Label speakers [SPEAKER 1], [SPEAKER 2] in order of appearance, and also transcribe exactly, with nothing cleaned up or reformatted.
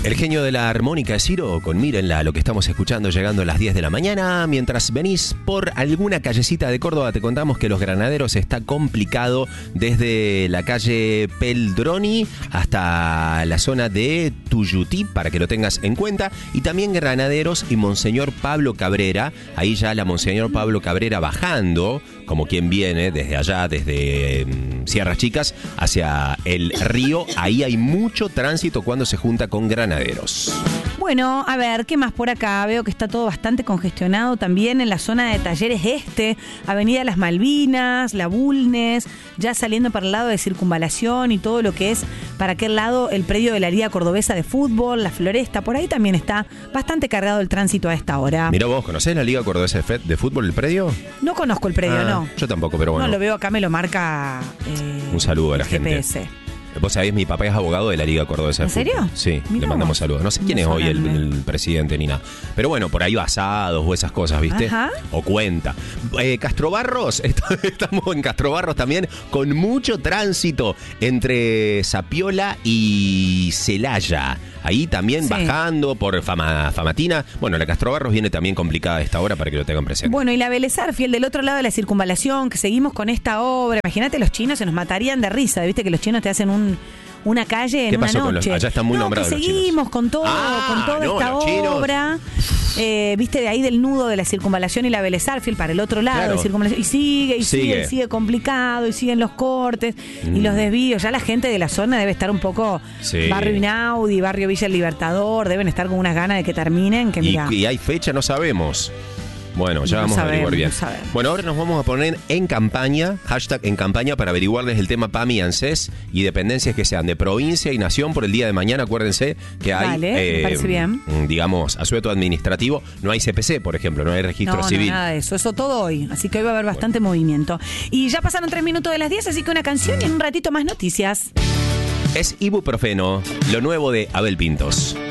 [SPEAKER 1] El genio de la armónica es Ciro, con mírenla, lo que estamos escuchando llegando a las diez de la mañana. Mientras venís por alguna callecita de Córdoba, te contamos que Los Granaderos está complicado desde la calle Peldroni hasta la zona de Tuyutí, para que lo tengas en cuenta. Y también Granaderos y Monseñor Pablo Cabrera, ahí ya la Monseñor Pablo Cabrera bajando, como quien viene desde allá, desde eh, Sierras Chicas hacia el río. Ahí hay mucho tránsito cuando se junta con Granaderos.
[SPEAKER 2] Bueno, a ver, ¿qué más por acá? Veo que está todo bastante congestionado también en la zona de Talleres Este, Avenida Las Malvinas, La Bulnes, ya saliendo para el lado de Circunvalación y todo lo que es para aquel lado el predio de la Liga Cordobesa de Fútbol, La Floresta, por ahí también está bastante cargado el tránsito a esta hora.
[SPEAKER 1] Mira vos, ¿conocés la Liga Cordobesa de Fútbol, el predio?
[SPEAKER 2] No conozco el predio,
[SPEAKER 1] ah,
[SPEAKER 2] no.
[SPEAKER 1] Yo tampoco, pero bueno.
[SPEAKER 2] No, lo veo acá, me lo marca eh,
[SPEAKER 1] un saludo a la
[SPEAKER 2] G P S.
[SPEAKER 1] gente. Vos sabés, mi papá es abogado de la Liga Cordobesa de Fútbol.
[SPEAKER 2] ¿En serio?
[SPEAKER 1] Sí,
[SPEAKER 2] Mirá
[SPEAKER 1] le mandamos
[SPEAKER 2] vos.
[SPEAKER 1] saludos. No sé quién
[SPEAKER 2] No
[SPEAKER 1] es hoy el,
[SPEAKER 2] saberme.
[SPEAKER 1] el presidente ni nada. Pero bueno, por ahí basados o esas cosas, ¿viste?
[SPEAKER 2] Ajá.
[SPEAKER 1] O cuenta. Eh, Castrobarros, estamos en Castrobarros también, con mucho tránsito entre Zapiola y Celaya. Ahí también
[SPEAKER 2] Sí.
[SPEAKER 1] bajando por Fama, Famatina. Bueno, la Castrobarros viene también complicada a esta hora para que lo tengan presente.
[SPEAKER 2] Bueno, y la Belezar, fiel del otro lado de la Circunvalación, que seguimos con esta obra. Imagínate, los chinos se nos matarían de risa. Viste que los chinos te hacen un... una calle en
[SPEAKER 1] ¿Qué
[SPEAKER 2] una
[SPEAKER 1] pasó
[SPEAKER 2] noche.
[SPEAKER 1] con los- allá están muy
[SPEAKER 2] no,
[SPEAKER 1] nombrados
[SPEAKER 2] que
[SPEAKER 1] los
[SPEAKER 2] seguimos
[SPEAKER 1] chinos.
[SPEAKER 2] con todo,
[SPEAKER 1] Ah,
[SPEAKER 2] con toda
[SPEAKER 1] no,
[SPEAKER 2] esta
[SPEAKER 1] los chinos.
[SPEAKER 2] obra. Eh, viste, de ahí del nudo de la Circunvalación y la Vélez Arfield para el otro lado
[SPEAKER 1] Claro.
[SPEAKER 2] de Circunvalación. Y sigue, y sigue,
[SPEAKER 1] Sigue.
[SPEAKER 2] y sigue complicado, y siguen los cortes y
[SPEAKER 1] Mm.
[SPEAKER 2] los desvíos. Ya la gente de la zona debe estar un poco
[SPEAKER 1] Sí.
[SPEAKER 2] barrio Inaudi, barrio Villa El Libertador, deben estar con unas ganas de que terminen, que
[SPEAKER 1] Y,
[SPEAKER 2] mira.
[SPEAKER 1] y hay fecha, no sabemos. Bueno, ya
[SPEAKER 2] No
[SPEAKER 1] vamos a averiguar
[SPEAKER 2] sabemos,
[SPEAKER 1] bien.
[SPEAKER 2] no sabemos.
[SPEAKER 1] Bueno, ahora nos vamos a poner en campaña, hashtag en campaña, para averiguarles el tema P A M y ANSES y dependencias que sean de provincia y nación por el día de mañana. Acuérdense que hay,
[SPEAKER 2] Dale, me parece bien.
[SPEAKER 1] digamos, asueto administrativo. No hay C P C, por ejemplo, no hay registro
[SPEAKER 2] No,
[SPEAKER 1] civil.
[SPEAKER 2] no, nada de eso. Eso todo hoy. Así que hoy va a haber bastante movimiento. Y ya pasaron tres minutos de las diez, así que una canción y en un ratito más noticias.
[SPEAKER 1] Es ibuprofeno, lo nuevo de Abel Pintos.